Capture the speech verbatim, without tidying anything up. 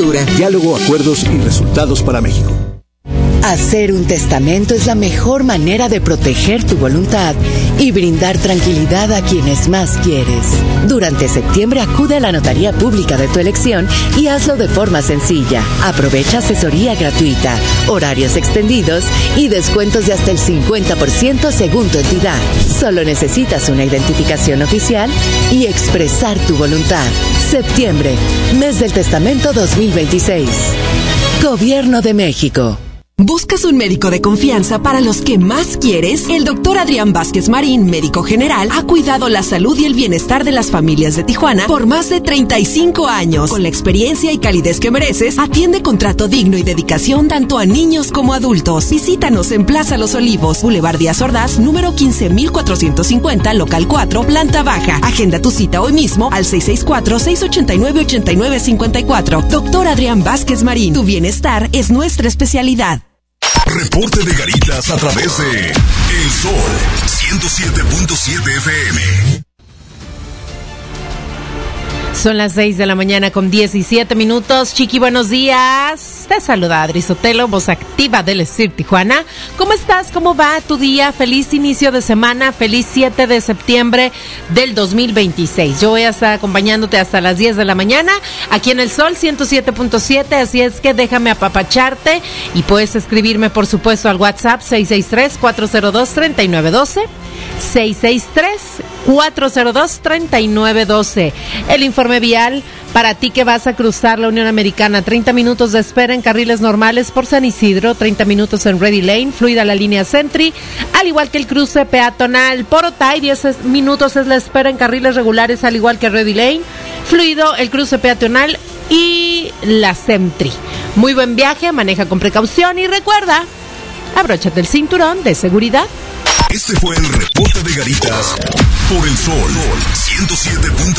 Cultura, diálogo, acuerdos y resultados para México. Hacer un testamento es la mejor manera de proteger tu voluntad y brindar tranquilidad a quienes más quieres. Durante septiembre acude a la notaría pública de tu elección y hazlo de forma sencilla. Aprovecha asesoría gratuita, horarios extendidos y descuentos de hasta el cincuenta por ciento según tu entidad. Solo necesitas una identificación oficial y expresar tu voluntad. Septiembre, mes del testamento dos mil veintiséis. Gobierno de México. ¿Buscas un médico de confianza para los que más quieres? El doctor Adrián Vázquez Marín, médico general, ha cuidado la salud y el bienestar de las familias de Tijuana por más de treinta y cinco años. Con la experiencia y calidez que mereces, atiende con trato digno y dedicación tanto a niños como adultos. Visítanos en Plaza Los Olivos, Boulevard Díaz Ordaz, número quince mil cuatrocientos cincuenta, local cuatro, planta baja. Agenda tu cita hoy mismo al seis seis cuatro, seis ocho nueve, ocho nueve cinco cuatro. Doctor Adrián Vázquez Marín, tu bienestar es nuestra especialidad. Reporte de Garitas a través de El Sol ciento siete punto siete F M. Son las seis de la mañana con diecisiete minutos. Chiqui, buenos días. Te saluda Adri Sotelo, voz activa del S I R Tijuana. ¿Cómo estás? ¿Cómo va tu día? Feliz inicio de semana. Feliz siete de septiembre del dos mil veintiséis. Yo voy a estar acompañándote hasta las diez de la mañana aquí en El Sol ciento siete punto siete. Así es que déjame apapacharte y puedes escribirme, por supuesto, al WhatsApp seis seis tres, cuatro cero dos, tres nueve uno dos. seis seis tres, cuatro cero dos, tres nueve uno dos. El informe vial para ti que vas a cruzar la Unión Americana. treinta minutos de espera en carriles normales por San Isidro, treinta minutos en Ready Lane, fluida la línea Sentry, al igual que el cruce peatonal por Otay, diez minutos es la espera en carriles regulares, al igual que Ready Lane, fluido el cruce peatonal y la Sentry. Muy buen viaje, maneja con precaución y recuerda, abróchate el cinturón de seguridad. Este fue el reporte de Garitas por El Sol ciento siete punto